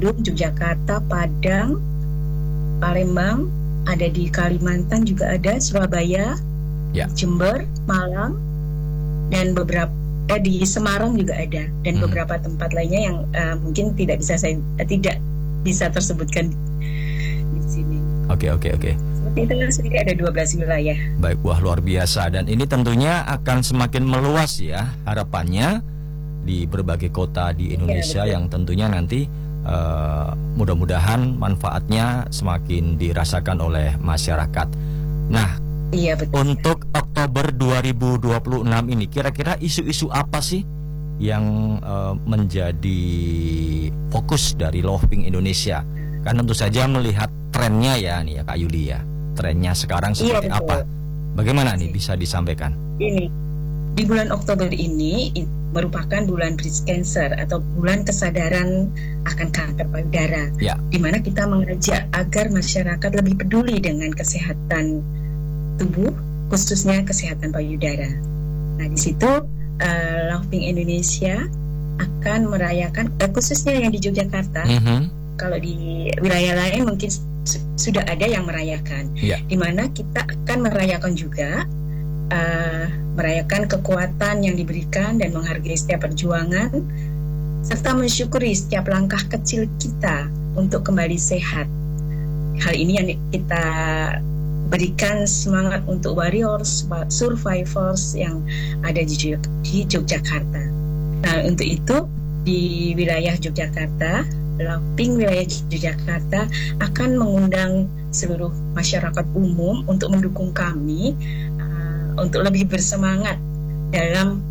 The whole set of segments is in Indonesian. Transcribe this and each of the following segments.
Bandung, Yogyakarta, Padang, Palembang, ada di Kalimantan juga ada, Surabaya, Jember, Malang, dan beberapa di Semarang juga ada, dan beberapa tempat lainnya yang mungkin tidak bisa tersebutkan di sini. Oke. Seperti itu sendiri ada 12 wilayah. Baik, wah luar biasa, dan ini tentunya akan semakin meluas ya harapannya di berbagai kota di Indonesia yang tentunya nanti mudah-mudahan manfaatnya semakin dirasakan oleh masyarakat. Nah, iya, betul. Untuk Oktober 2026 ini kira-kira isu-isu apa sih yang menjadi fokus dari Loving Indonesia? Kan tentu saja melihat trennya ya nih ya Kak Yuli ya. Trennya sekarang seperti apa? Bagaimana nih bisa disampaikan? Ini di bulan Oktober ini merupakan bulan breast cancer atau bulan kesadaran akan kanker payudara, di mana kita mengajak agar masyarakat lebih peduli dengan kesehatan tubuh, khususnya kesehatan payudara. Nah, di situ Loving Indonesia akan merayakan, khususnya yang di Yogyakarta. Kalau di wilayah lain mungkin sudah ada yang merayakan, di mana kita akan merayakan juga merayakan kekuatan yang diberikan dan menghargai setiap perjuangan serta mensyukuri setiap langkah kecil kita untuk kembali sehat. Hal ini yang kita berikan semangat untuk warriors, survivors yang ada di Yogyakarta. Nah, untuk itu di wilayah Yogyakarta, Loving wilayah Yogyakarta akan mengundang seluruh masyarakat umum untuk mendukung kami untuk lebih bersemangat dalam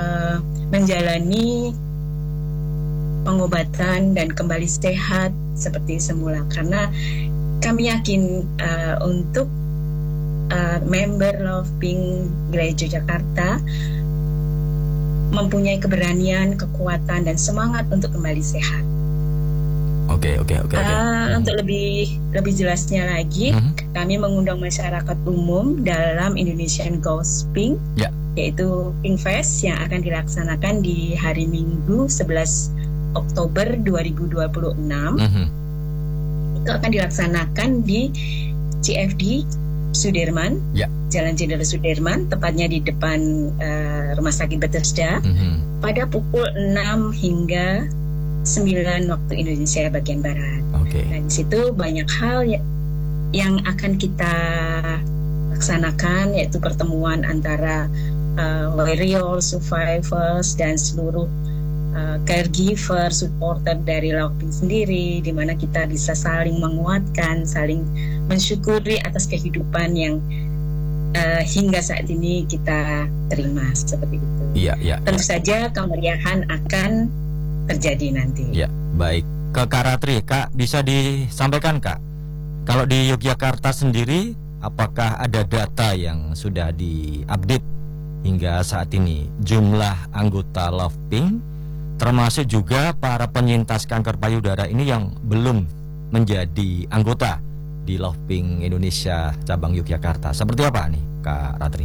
menjalani pengobatan dan kembali sehat seperti semula, karena kami yakin untuk member Loving wilayah Yogyakarta mempunyai keberanian, kekuatan dan semangat untuk kembali sehat. Oke. Untuk lebih jelasnya lagi, kami mengundang masyarakat umum dalam Indonesian Ghost Pink, yaitu Pinkfest yang akan dilaksanakan di hari Minggu 11 Oktober 2026. Itu akan dilaksanakan di CFD Sudirman, Jalan Jenderal Sudirman, tepatnya di depan Rumah Sakit Bethesda, pada pukul 6 hingga 9 waktu Indonesia bagian Barat. Nah, di situ banyak hal yang akan kita laksanakan, yaitu pertemuan antara warriors, survivors dan seluruh caregiver, supporter dari Loving sendiri, di mana kita bisa saling menguatkan, saling mensyukuri atas kehidupan yang hingga saat ini kita terima, seperti itu. Tentu saja kemeriahan akan terjadi nanti. Baik. Ke Kak Ratri, Kak bisa disampaikan Kak, kalau di Yogyakarta sendiri apakah ada data yang sudah diupdate hingga saat ini, jumlah anggota Loving termasuk juga para penyintas kanker payudara ini yang belum menjadi anggota di Loving Indonesia cabang Yogyakarta, seperti apa nih Kak Ratri?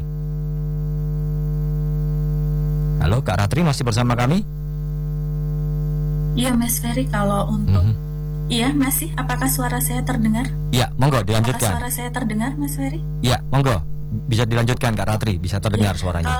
Halo Kak Ratri, masih bersama kami? Iya Mas Ferry, kalau untuk iya masih, apakah suara saya terdengar? Iya, monggo dilanjutkan. Apakah suara saya terdengar Mas Ferry? Iya, monggo bisa dilanjutkan Kak Ratri, bisa terdengar suaranya.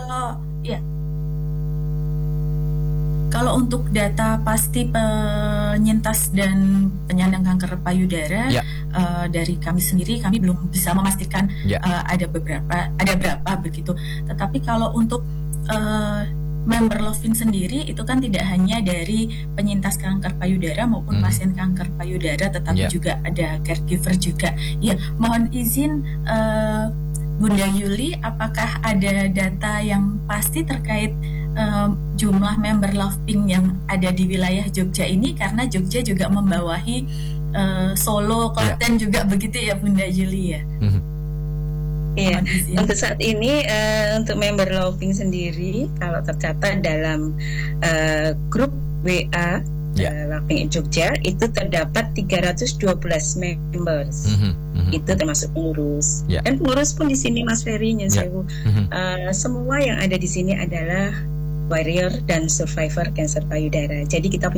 Kalau untuk data pasti penyintas dan penyandang kanker payudara, dari kami sendiri kami belum bisa memastikan ada berapa begitu. Tetapi kalau untuk member Loving sendiri itu kan tidak hanya dari penyintas kanker payudara maupun pasien kanker payudara, tetapi juga ada caregiver juga. Mohon izin Bunda Yuli, apakah ada data yang pasti terkait jumlah member Loving yang ada di wilayah Jogja ini, karena Jogja juga membawahi Solo, Klaten juga begitu ya Bunda Yuli ya? Iya, untuk saat ini untuk member Loving sendiri kalau tercatat dalam grup WA Loving Jogja itu terdapat 312 members. Itu termasuk pengurus. Dan pengurus pun di sini Mas Ferry Nyesewu. Semua yang ada di sini adalah warrior dan survivor kanker payudara. Jadi kita